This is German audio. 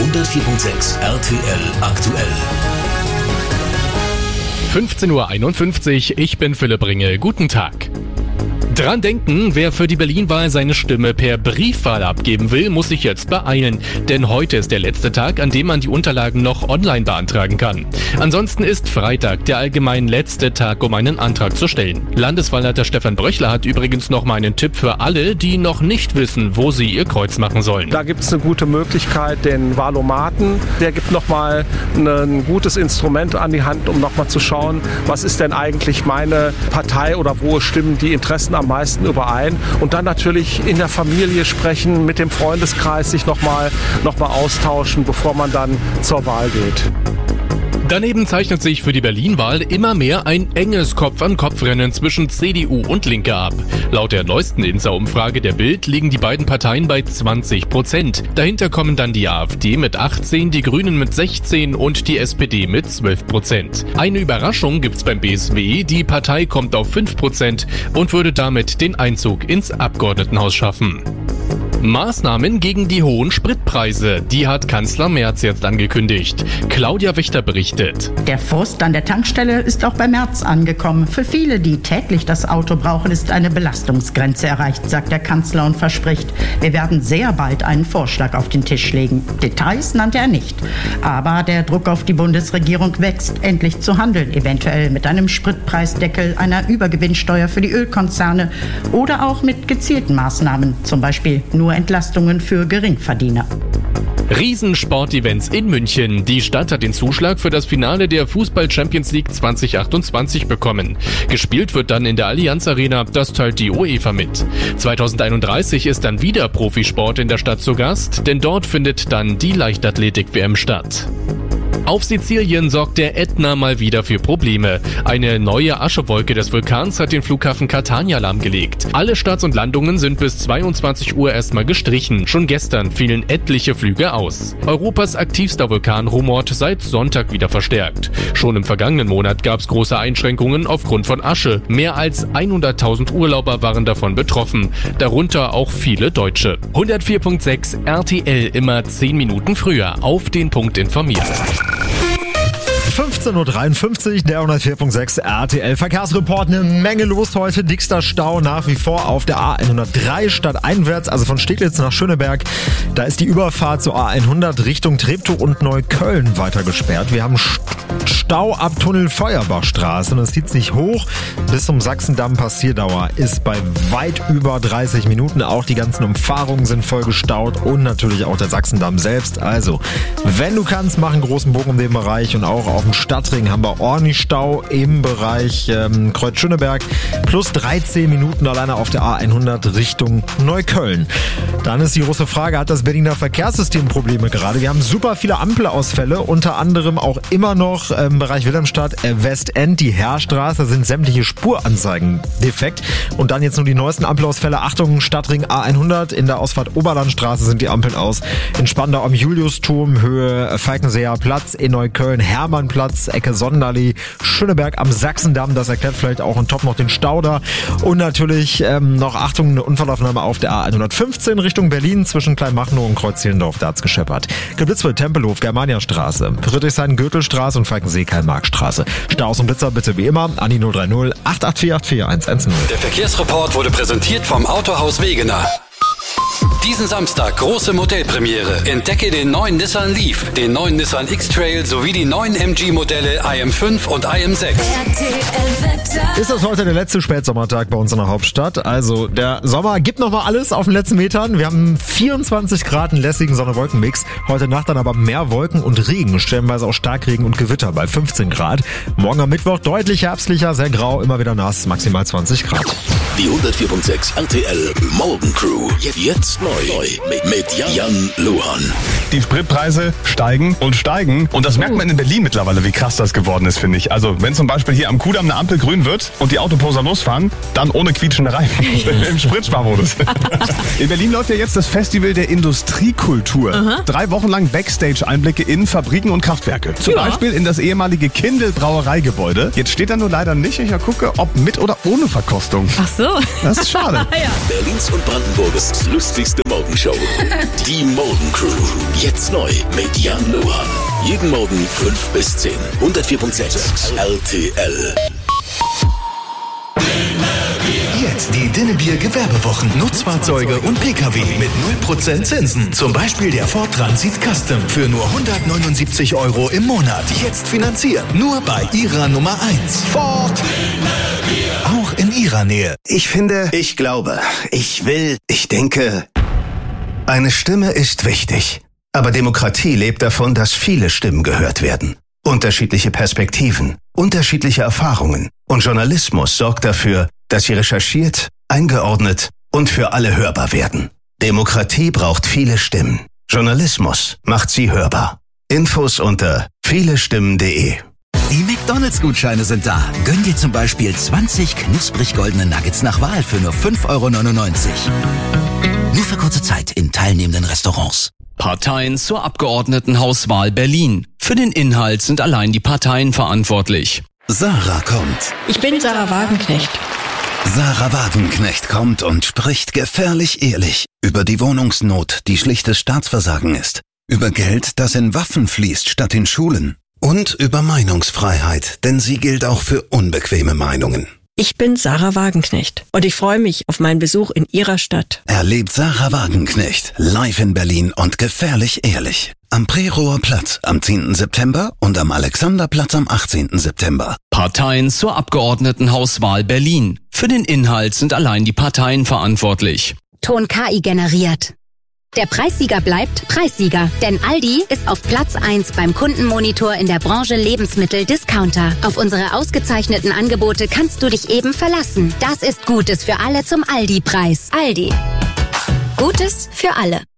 104.6 RTL aktuell. 15.51 Uhr, ich bin Philipp Ringel. Guten Tag. Dran denken, wer für die Berlin-Wahl seine Stimme per Briefwahl abgeben will, muss sich jetzt beeilen. Denn heute ist der letzte Tag, an dem man die Unterlagen noch online beantragen kann. Ansonsten ist Freitag der allgemein letzte Tag, um einen Antrag zu stellen. Landeswahlleiter Stefan Bröchler hat übrigens noch mal einen Tipp für alle, die noch nicht wissen, wo sie ihr Kreuz machen sollen. Da gibt es eine gute Möglichkeit, den Wahlomaten. Der gibt nochmal ein gutes Instrument an die Hand, um nochmal zu schauen, was ist denn eigentlich meine Partei oder wo stimmen die Interessen am meisten überein. Und dann natürlich in der Familie sprechen, mit dem Freundeskreis sich nochmal austauschen, bevor man dann zur Wahl geht. Daneben zeichnet sich für die Berlin-Wahl immer mehr ein enges Kopf-an-Kopf-Rennen zwischen CDU und Linke ab. Laut der neuesten Insa-Umfrage der Bild liegen die beiden Parteien bei 20%. Dahinter kommen dann die AfD mit 18%, die Grünen mit 16% und die SPD mit 12%. Eine Überraschung gibt's beim BSW, die Partei kommt auf 5% und würde damit den Einzug ins Abgeordnetenhaus schaffen. Maßnahmen gegen die hohen Spritpreise, die hat Kanzler Merz jetzt angekündigt. Claudia Wächter berichtet. Der Frust an der Tankstelle ist auch bei Merz angekommen. Für viele, die täglich das Auto brauchen, ist eine Belastungsgrenze erreicht, sagt der Kanzler und verspricht, wir werden sehr bald einen Vorschlag auf den Tisch legen. Details nannte er nicht. Aber der Druck auf die Bundesregierung wächst, endlich zu handeln, eventuell mit einem Spritpreisdeckel, einer Übergewinnsteuer für die Ölkonzerne oder auch mit gezielten Maßnahmen, zum Beispiel nur Entlastungen für Geringverdiener. Riesensportevents in München. Die Stadt hat den Zuschlag für das Finale der Fußball-Champions League 2028 bekommen. Gespielt wird dann in der Allianz Arena, das teilt die UEFA mit. 2031 ist dann wieder Profisport in der Stadt zu Gast, denn dort findet dann die Leichtathletik-WM statt. Auf Sizilien sorgt der Ätna mal wieder für Probleme. Eine neue Aschewolke des Vulkans hat den Flughafen Catania lahmgelegt. Alle Starts und Landungen sind bis 22 Uhr erstmal gestrichen. Schon gestern fielen etliche Flüge aus. Europas aktivster Vulkan rumort seit Sonntag wieder verstärkt. Schon im vergangenen Monat gab es große Einschränkungen aufgrund von Asche. Mehr als 100.000 Urlauber waren davon betroffen. Darunter auch viele Deutsche. 104.6 RTL immer 10 Minuten früher auf den Punkt informiert. 15.53 Uhr, der 104.6 RTL Verkehrsreport. Eine Menge los heute. Dickster Stau nach wie vor auf der A103 stadteinwärts, also von Steglitz nach Schöneberg. Da ist die Überfahrt zur A100 Richtung Treptow und Neukölln weiter gesperrt. Wir haben Stau ab Tunnel Feuerbachstraße und es zieht sich hoch bis zum Sachsendamm. Passierdauer ist bei weit über 30 Minuten. Auch die ganzen Umfahrungen sind voll gestaut und natürlich auch der Sachsendamm selbst. Also, wenn du kannst, mach einen großen Bogen um den Bereich und auch auf dem Stadtring haben wir ordentlich Stau im Bereich Kreuz Schöneberg. Plus 13 Minuten alleine auf der A100 Richtung Neukölln. Dann ist die große Frage, hat das Berliner Verkehrssystem Probleme gerade? Wir haben super viele Ampelausfälle, unter anderem auch immer noch im Bereich Wilhelmstadt, Westend, die Heerstraße, sind sämtliche Spuranzeigen defekt. Und dann jetzt nur die neuesten Ampelausfälle. Achtung, Stadtring A100, in der Ausfahrt Oberlandstraße sind die Ampeln aus. In Spandau am Juliusturm, Höhe Falkenseer Platz, in Neukölln Hermannplatz, Ecke Sonderli, Schöneberg am Sachsendamm, das erklärt vielleicht auch on top noch den Stau da. Und natürlich noch, Achtung, eine Unfallaufnahme auf der A115 Richtung Berlin zwischen Kleinmachnow und Kreuz-Zehlendorf, da hat's gescheppert. Geblitzt Tempelhof, Germaniastraße, Friedrichshain-Gürtelstraße und Falkensee-Karl-Marx-Straße. Staus und Blitzer bitte wie immer an die 030 88484 110. Der Verkehrsreport wurde präsentiert vom Autohaus Wegener. Diesen Samstag große Modellpremiere. Entdecke den neuen Nissan Leaf, den neuen Nissan X-Trail sowie die neuen MG-Modelle IM5 und IM6. Ist das heute der letzte Spätsommertag bei uns in der Hauptstadt? Also der Sommer gibt nochmal alles auf den letzten Metern. Wir haben 24 Grad, einen lässigen Sonne-Wolken-Mix. Heute Nacht dann aber mehr Wolken und Regen, stellenweise auch Starkregen und Gewitter bei 15 Grad. Morgen am Mittwoch deutlich herbstlicher, sehr grau, immer wieder nass, maximal 20 Grad. Die 104.6 RTL Morgencrew. Jetzt neu mit Jan Luhan. Die Spritpreise steigen und das merkt man in Berlin mittlerweile, wie krass das geworden ist, finde ich. Also wenn zum Beispiel hier am Kudamm eine Ampel grün wird und die Autoposer losfahren, dann ohne quietschende Reifen im Spritsparmodus. In Berlin läuft ja jetzt das Festival der Industriekultur. 3 Wochen lang Backstage-Einblicke in Fabriken und Kraftwerke. Zum Beispiel in das ehemalige Kindl-Brauereigebäude. Jetzt steht da nur leider nicht, ich gucke, ob mit oder ohne Verkostung. Ach so. Das ist schade. Ja. Berlins und Brandenburgs lustigste Morgenshow. Morgenshow. Die Morgencrew. Jetzt neu mit Jan Noah. Jeden Morgen 5 bis 10. 104.6 RTL. Jetzt die Dinnebier Gewerbewochen. Nutzfahrzeuge und Pkw mit 0% Zinsen. Zum Beispiel der Ford Transit Custom für nur 179 € im Monat. Jetzt finanziert. Nur bei Ihrer Nummer 1. Ford. Auch in Ihrer Nähe. Ich finde, ich glaube, ich will, ich denke. Eine Stimme ist wichtig. Aber Demokratie lebt davon, dass viele Stimmen gehört werden. Unterschiedliche Perspektiven, unterschiedliche Erfahrungen. Und Journalismus sorgt dafür, dass sie recherchiert, eingeordnet und für alle hörbar werden. Demokratie braucht viele Stimmen. Journalismus macht sie hörbar. Infos unter vielestimmen.de. Die McDonalds-Gutscheine sind da. Gönn dir zum Beispiel 20 knusprig goldene Nuggets nach Wahl für nur 5,99 €. Nur für kurze Zeit in teilnehmenden Restaurants. Parteien zur Abgeordnetenhauswahl Berlin. Für den Inhalt sind allein die Parteien verantwortlich. Sarah kommt. Ich bin Sarah Wagenknecht. Sarah Wagenknecht kommt und spricht gefährlich ehrlich über die Wohnungsnot, die schlichtes Staatsversagen ist, über Geld, das in Waffen fließt statt in Schulen und über Meinungsfreiheit, denn sie gilt auch für unbequeme Meinungen. Ich bin Sarah Wagenknecht und ich freue mich auf meinen Besuch in Ihrer Stadt. Erlebt Sarah Wagenknecht live in Berlin und gefährlich ehrlich. Am Prerower Platz am 10. September und am Alexanderplatz am 18. September. Parteien zur Abgeordnetenhauswahl Berlin. Für den Inhalt sind allein die Parteien verantwortlich. Ton KI generiert. Der Preissieger bleibt Preissieger, denn Aldi ist auf Platz 1 beim Kundenmonitor in der Branche Lebensmittel-Discounter. Auf unsere ausgezeichneten Angebote kannst du dich eben verlassen. Das ist Gutes für alle zum Aldi-Preis. Aldi. Gutes für alle.